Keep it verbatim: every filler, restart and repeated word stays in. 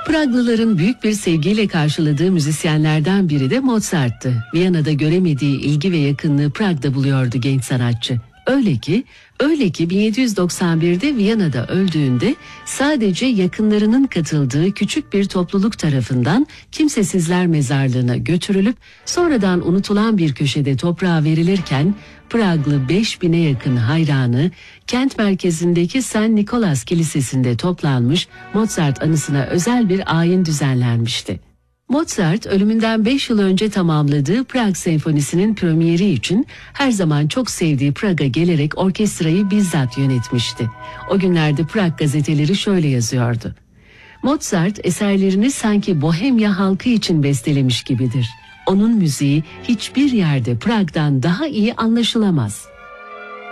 Praglıların büyük bir sevgiyle karşıladığı müzisyenlerden biri de Mozart'tı. Viyana'da göremediği ilgi ve yakınlığı Prag'da buluyordu genç sanatçı. Öyle ki, öyle ki bin yedi yüz doksan birde Viyana'da öldüğünde sadece yakınlarının katıldığı küçük bir topluluk tarafından kimsesizler mezarlığına götürülüp sonradan unutulan bir köşede toprağa verilirken Praglı beş bine yakın hayranı kent merkezindeki Saint Nicholas Kilisesi'nde toplanmış, Mozart anısına özel bir ayin düzenlenmişti. Mozart ölümünden beş yıl önce tamamladığı Prag Senfonisi'nin premieri için her zaman çok sevdiği Prag'a gelerek orkestrayı bizzat yönetmişti. O günlerde Prag gazeteleri şöyle yazıyordu: Mozart eserlerini sanki Bohemya halkı için bestelemiş gibidir. Onun müziği hiçbir yerde Prag'dan daha iyi anlaşılamaz.